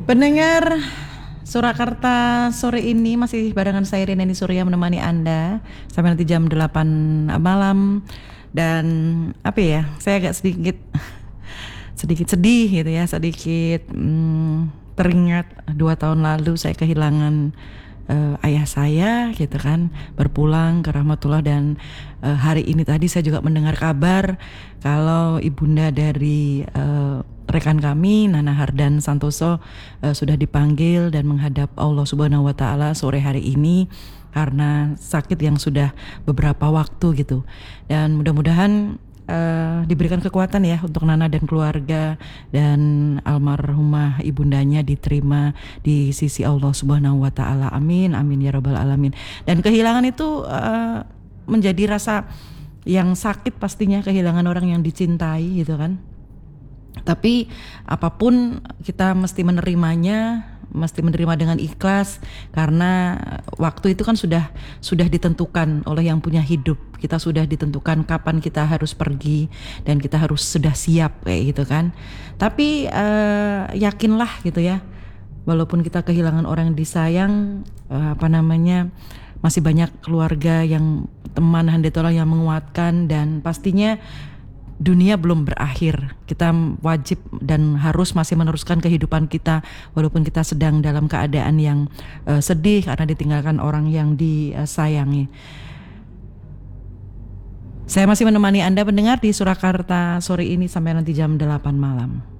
Pendengar Surakarta sore ini masih barengan saya Rinani Surya menemani Anda sampai nanti jam 8 malam. Dan apa ya, saya agak sedikit sedih gitu ya, sedikit teringat 2 tahun lalu saya kehilangan ayah saya gitu kan, berpulang ke rahmatullah. Dan hari ini tadi saya juga mendengar kabar kalau ibunda dari rekan kami Nana Hardan Santoso sudah dipanggil dan menghadap Allah Subhanahu wa taala sore hari ini karena sakit yang sudah beberapa waktu gitu. Dan mudah-mudahan diberikan kekuatan ya untuk Nana dan keluarga, dan almarhumah ibundanya diterima di sisi Allah Subhanahu wa taala. Amin amin ya rabbal alamin. Dan kehilangan itu menjadi rasa yang sakit pastinya, kehilangan orang yang dicintai gitu kan. Tapi apapun kita mesti menerimanya, mesti menerima dengan ikhlas, karena waktu itu kan sudah ditentukan oleh yang punya hidup. Kita sudah ditentukan kapan kita harus pergi dan kita harus sudah siap kayak gitu kan. Tapi yakinlah gitu ya, walaupun kita kehilangan orang yang disayang, masih banyak keluarga yang teman handetola yang menguatkan. Dan pastinya dunia belum berakhir. Kita wajib dan harus masih meneruskan kehidupan kita walaupun kita sedang dalam keadaan yang sedih karena ditinggalkan orang yang disayangi. Saya masih menemani Anda pendengar di Surakarta sore ini sampai nanti jam 8 malam.